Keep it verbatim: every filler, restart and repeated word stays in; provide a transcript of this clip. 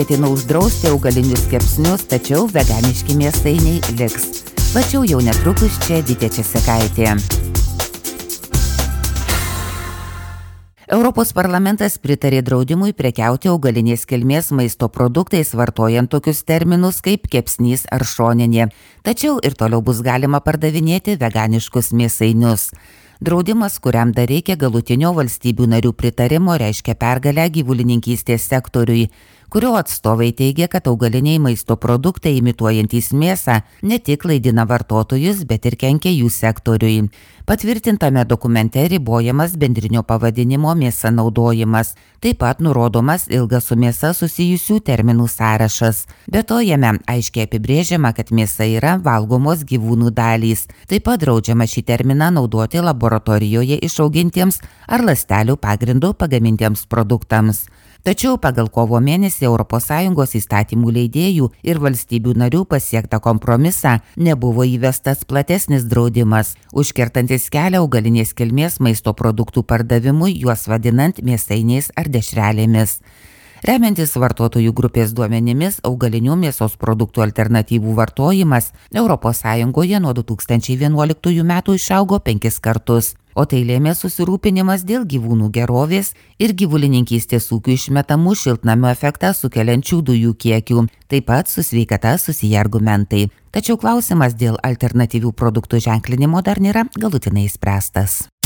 Ketina uždrausti augalinius kepsnius, tačiau veganiški mėsainiai liks. Plačiau jau netrukus čia Vytė Česikaitė. Europos parlamentas pritarė draudimui prekiauti augalinės kilmės maisto produktais, vartojant tokius terminus kaip kepsnys ar šoninė. Tačiau ir toliau bus galima pardavinėti veganiškus mėsainius. Draudimas, kuriam dar reikia galutinio valstybių narių pritarimo, reiškia pergalę gyvulininkystės sektoriui, kurio atstovai teigia, kad augaliniai maisto produktai imituojantys mėsą ne tik klaidina vartotojus, bet ir kenkia jų sektoriui. Patvirtintame dokumente ribojamas bendrinio pavadinimo mėsa naudojimas, taip pat nurodomas ilgas su mėsa susijusių terminų sąrašas. Be to jame aiškiai apibrėžiama, kad mėsa yra valgomos gyvūnų dalys. Taip pat draudžiama šį terminą naudoti laboratorijoje išaugintiems ar ląstelių pagrindų pagamintiems produktams. Tačiau pagal kovo mėnesį Europos Sąjungos įstatymų leidėjų ir valstybių narių pasiektą kompromisą nebuvo įvestas platesnis draudimas, užkertantis kelią augalinės kilmės maisto produktų pardavimui, juos vadinant mėsainiais ar dešrelėmis. Remiantis vartotojų grupės duomenimis, augalinių mėsos produktų alternatyvų vartojimas Europos Sąjungoje nuo du tūkstančiai vienuoliktųjų metų išaugo penkis kartus. O tai lėmė susirūpinimas dėl gyvūnų gerovės ir gyvulininkystės ūkių išmetamų šiltnamio efektą sukeliančių dujų kiekių, taip pat su sveikata susiję argumentai. Tačiau klausimas dėl alternatyvių produktų ženklinimo dar nėra galutinai išspręstas.